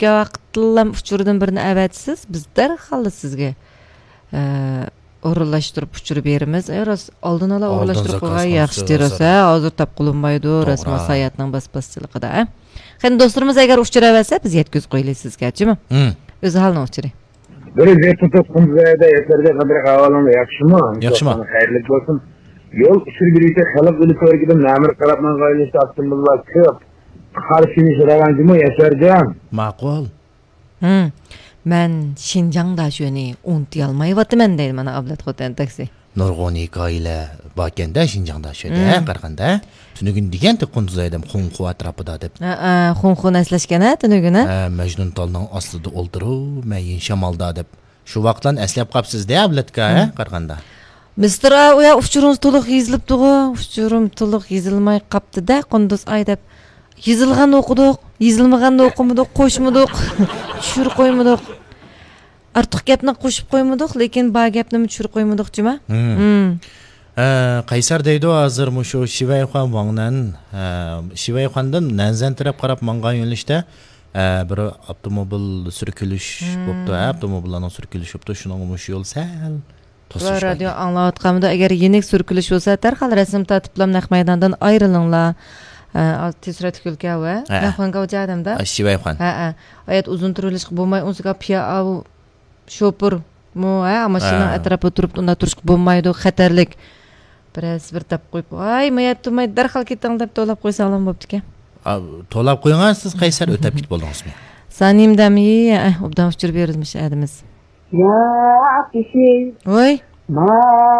2 vaqtlam uçurdan birini avatsiz, biz darhol sizga o'rinlashtirib uçurib beramiz. Oldin ola o'rinlashtirib qo'ygan yaxshi terasa, hozir tap qilinmaydi rasmiy saytning basbaschiligida. Qani do'stlarimiz agar uçuraversa biz yetkazib qo'yaylik sizga-chimi? O'zi halni uçuring. Bir tutup kunzayda yeterli kadar havalanma yakışma. Yakışma. Hayırlı olsun. Yol uçur birlikte kalıp ölü törgüdüm. Namir karapman gayrısı attığımızla kıp. Karşını şıragancımı yaşarcan. Ma'qul. Men Şinjan'da şöyle unutay almayıvatıman deydi mana ablat xotin taksi. Nurg'un hikoyalar borganda Shinjongda shunda qaraganda tunugun deganda Qunduzaydan Xonqu atrofida deb. Xonqu aslashgan tunuguni. Majnun tolning ostida o'ldiruv, mayin shamolda deb. Shu vaqtdan eslab qolibsiz-da ablatka qaraganda. Mister uya uçurum to'liq yezilibdi, uçurum to'liq yezilmay qapti-da Qunduz ay deb. Yezilgan o'qidik, yezilmaganda o'qimadik, qo'shmadik, tushirib qo'ymadik. Artıq gapni qo'shib qo'ymadik, lekin ba gapni tushirib qo'ymadik-chimi? Qaysar deydi hozir mushu Shivayxon Wangdan, Shivayxondan Nanzan taraf qarab mangan yo'nalishda bir avtomobil surkilish bo'pti, avtomobillarning surkilishi bo'pti, shuning mushu yo'l sal to'sish. Radio anglayotganimda agar yenik surkilish bo'lsa, darhol rasm tartiblam naq maydondan ayrilinglar. Tezrat kulka va naqonga o'jadimda. Shivayxon. Ayat uzun turilish bo'lmay, unsiga piya şoför mu mashina atrofida turib unda turish bo'lmaydi, xatarlik. Bir tap qo'yib, ay mayatmay darhol keting deb to'lab qo'ysanglar bo'pti-ku. To'lab qo'ygansiz Qaysar o'tib ketib bo'ldingizmi? Sanimdami, obdan uchirib berishmiz adimiz. Ya, kishi. Voy. Ma